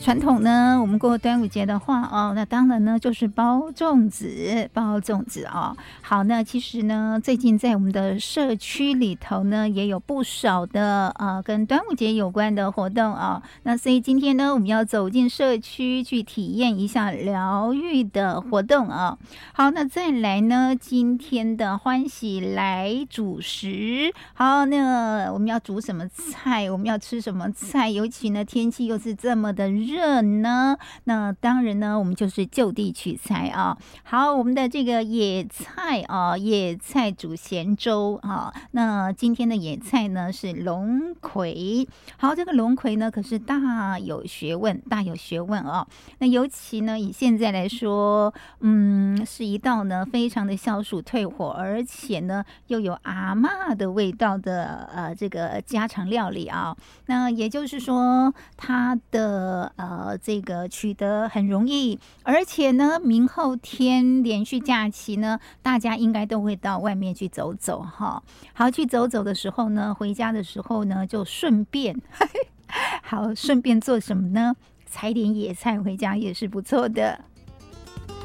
传统呢，我们过端午节的话哦，那当然呢就是包粽子哦。好，那其实呢，最近在我们的社区里头呢，也有不少的跟端午节有关的活动啊。那所以今天呢，我们要走进社区去体验一下疗愈的活动啊。好，那再来呢，今天的欢喜来煮食。好，那我们要煮什么菜？我们要吃什么菜？尤其呢，天气又是这么的热呢，那当然呢，我们就是就地取材啊。好，我们的这个野菜啊，野菜煮咸粥啊。那今天的野菜呢是龙葵。好，这个龙葵呢可是大有学问啊。那尤其呢，以现在来说，是一道呢非常的消暑退火，而且呢又有阿嬷的味道的这个家常料理啊。那也就是说，它的这个取得很容易，而且呢，明后天连续假期呢，大家应该都会到外面去走走哈。好，去走走的时候呢，回家的时候呢，就顺便好，顺便做什么呢？采点野菜回家也是不错的。